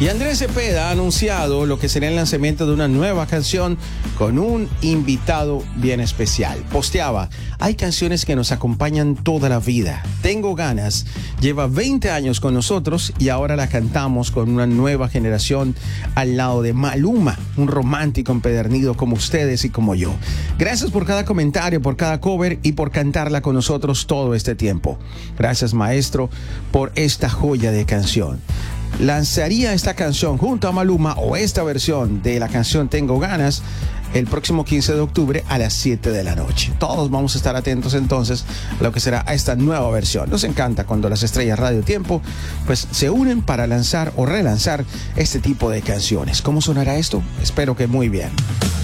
Y Andrés Cepeda ha anunciado lo que será el lanzamiento de una nueva canción con un invitado bien especial. Posteaba: hay canciones que nos acompañan toda la vida. Tengo ganas. Lleva 20 años con nosotros y ahora la cantamos con una nueva generación al lado de Maluma, un romántico empedernido como ustedes y como yo. Gracias por cada comentario, por cada cover y por cantarla con nosotros todo este tiempo. Gracias, maestro, por esta joya de canción. Lanzaría esta canción junto a Maluma, o esta versión de la canción Tengo Ganas, el próximo 15 de octubre a las 7 de la noche. Todos vamos a estar atentos entonces a lo que será esta nueva versión. Nos encanta cuando las estrellas Radio Tiempo pues se unen para lanzar o relanzar este tipo de canciones. ¿Cómo sonará esto? Espero que muy bien.